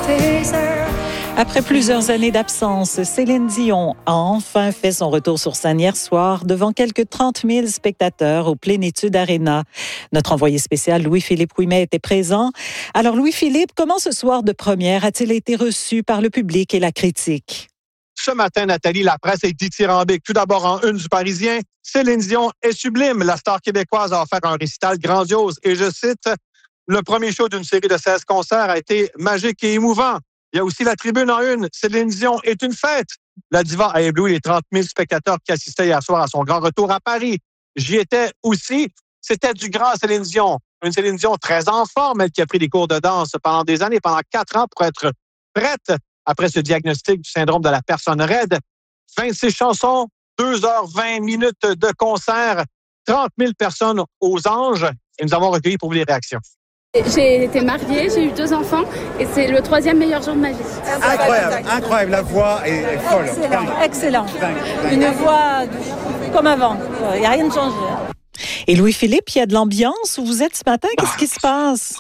Après plusieurs années d'absence, Céline Dion a enfin fait son retour sur scène hier soir devant quelques 30 000 spectateurs au Plénitude Arena. Notre envoyé spécial Louis-Philippe Ouimet était présent. Alors Louis-Philippe, comment ce soir de première a-t-il été reçu par le public et la critique? Ce matin, Nathalie, la presse est dithyrambique. Tout d'abord, en une du Parisien, Céline Dion est sublime. La star québécoise a offert un récital grandiose. Et je cite, le premier show d'une série de 16 concerts a été magique et émouvant. Il y a aussi la tribune en une. Céline Dion est une fête. La diva a ébloui les 30 000 spectateurs qui assistaient hier soir à son grand retour à Paris. J'y étais aussi. C'était du grand Céline Dion. Une Céline Dion très en forme, elle qui a pris des cours de danse pendant des années, pendant 4 ans pour être prête après ce diagnostic du syndrome de la personne raide. 26 chansons, 2h20 minutes de concert, 30 000 personnes aux anges. Et nous avons recueilli pour vous les réactions. J'ai été mariée, j'ai eu 2 enfants et c'est le 3e meilleur jour de ma vie. Incroyable, la voix est folle. Excellent. Une voix comme avant, il n'y a rien de changé. Et Louis-Philippe, il y a de l'ambiance où vous êtes ce matin, qu'est-ce qui se passe?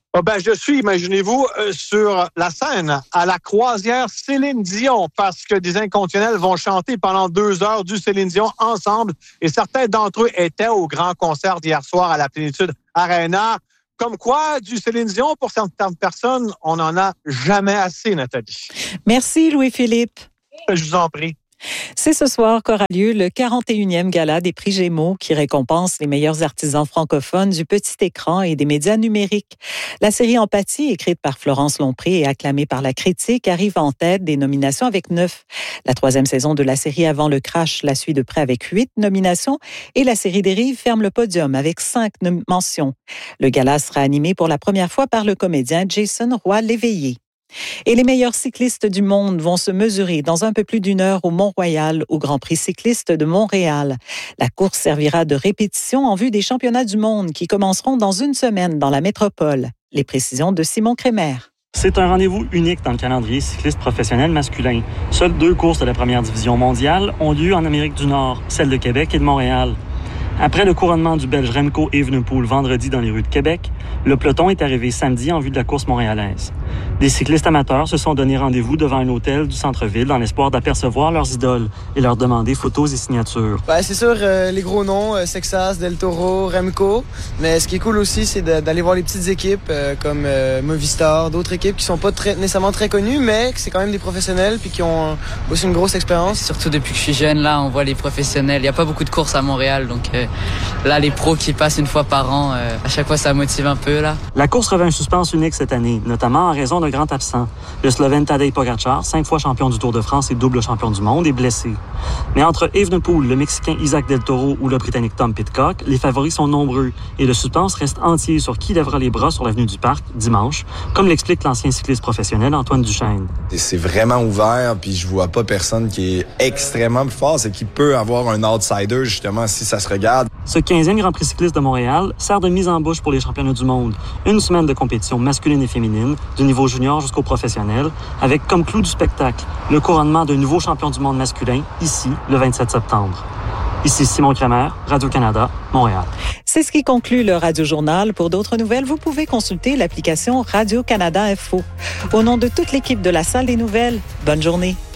Je suis, imaginez-vous, sur la scène à la croisière Céline Dion parce que des inconditionnels vont chanter pendant 2 heures du Céline Dion ensemble et certains d'entre eux étaient au grand concert d'hier soir à la Plénitude Arena. Comme quoi, du Céline Dion, pour certaines personnes, on n'en a jamais assez, Nathalie. Merci, Louis-Philippe. Je vous en prie. C'est ce soir qu'aura lieu le 41e gala des prix Gémeaux qui récompense les meilleurs artisans francophones du petit écran et des médias numériques. La série Empathie, écrite par Florence Lompré et acclamée par la critique, arrive en tête des nominations avec 9. La 3e saison de la série Avant le crash la suit de près avec 8 nominations et la série Dérive ferme le podium avec 5 mentions. Le gala sera animé pour la première fois par le comédien Jason Roy-Léveillé. Et les meilleurs cyclistes du monde vont se mesurer dans un peu plus d'1 heure au Mont-Royal, au Grand Prix cycliste de Montréal. La course servira de répétition en vue des championnats du monde qui commenceront dans 1 semaine dans la métropole. Les précisions de Simon Crémer. C'est un rendez-vous unique dans le calendrier cycliste professionnel masculin. Seules 2 courses de la première division mondiale ont lieu en Amérique du Nord, celle de Québec et de Montréal. Après le couronnement du Belge Remco Evenepoel vendredi dans les rues de Québec, le peloton est arrivé samedi en vue de la course montréalaise. Des cyclistes amateurs se sont donné rendez-vous devant un hôtel du centre-ville dans l'espoir d'apercevoir leurs idoles et leur demander photos et signatures. C'est sûr, les gros noms, Sexas, Del Toro, Remco. Mais ce qui est cool aussi, c'est d'aller voir les petites équipes comme Movistar, d'autres équipes qui sont pas nécessairement très connues, mais c'est quand même des professionnels puis qui ont aussi une grosse expérience. Surtout depuis que je suis jeune, là, on voit les professionnels. Il n'y a pas beaucoup de courses à Montréal, donc là, les pros qui passent 1 fois par an, à chaque fois, ça motive un peu, là. La course revêt un suspense unique cette année, notamment en raison d'un grand absent. Le Slovène Tadej Pogačar, 5 fois champion du Tour de France et double champion du monde, est blessé. Mais entre Evenepoel, le Mexicain Isaac Del Toro ou le Britannique Tom Pidcock, les favoris sont nombreux et le suspense reste entier sur qui lèvera les bras sur l'avenue du Parc dimanche, comme l'explique l'ancien cycliste professionnel Antoine Duchesne. C'est vraiment ouvert, puis je vois pas personne qui est extrêmement plus fort, c'est qu'il peut avoir un outsider, justement, si ça se regarde. Ce 15e Grand Prix cycliste de Montréal sert de mise en bouche pour les championnats du monde. 1 semaine de compétition masculine et féminine, du niveau junior jusqu'au professionnel, avec comme clou du spectacle le couronnement d'un nouveau champion du monde masculin, ici, le 27 septembre. Ici Simon Crémer, Radio-Canada, Montréal. C'est ce qui conclut le Radio-Journal. Pour d'autres nouvelles, vous pouvez consulter l'application Radio-Canada Info. Au nom de toute l'équipe de la Salle des Nouvelles, bonne journée.